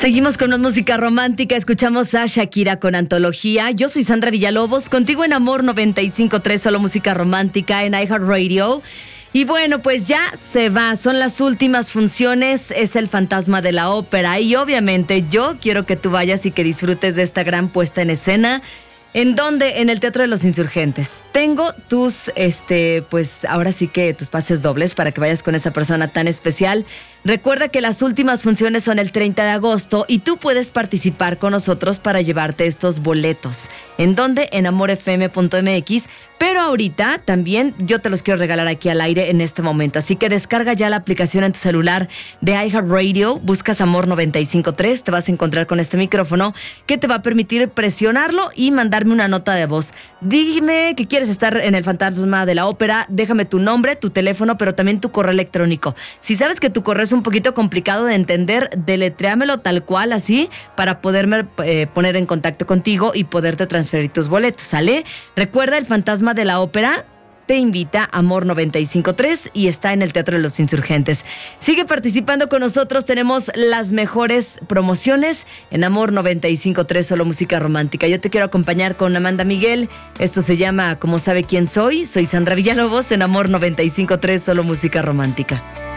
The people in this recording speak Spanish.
Seguimos con más música romántica, escuchamos a Shakira con Antología. Yo soy Sandra Villalobos, contigo en Amor 95.3, solo música romántica en iHeartRadio. Y bueno, pues ya se va, son las últimas funciones, es el Fantasma de la Ópera y obviamente yo quiero que tú vayas y que disfrutes de esta gran puesta en escena. ¿En dónde? En el Teatro de los Insurgentes. Tengo tus, pues ahora sí que tus pases dobles para que vayas con esa persona tan especial. Recuerda que las últimas funciones son el 30 de agosto y tú puedes participar con nosotros para llevarte estos boletos. ¿En dónde? En amorfm.mx. Pero ahorita también yo te los quiero regalar aquí al aire en este momento. Así que descarga ya la aplicación en tu celular de iHeartRadio, buscas Amor 95.3, te vas a encontrar con este micrófono que te va a permitir presionarlo y mandarme una nota de voz. Dime que quieres estar en el Fantasma de la Ópera, déjame tu nombre, tu teléfono, pero también tu correo electrónico. Si sabes que tu correo es un poquito complicado de entender, deletréamelo tal cual así para poderme poner en contacto contigo y poderte transferir tus boletos, ¿sale? Recuerda, el Fantasma de la Ópera te invita a Amor 95.3 y está en el Teatro de los Insurgentes. Sigue participando con nosotros, tenemos las mejores promociones en Amor 95.3, solo música romántica. Yo te quiero acompañar con Amanda Miguel, esto se llama Como sabe quién soy Sandra Villalobos en Amor 95.3, solo música romántica.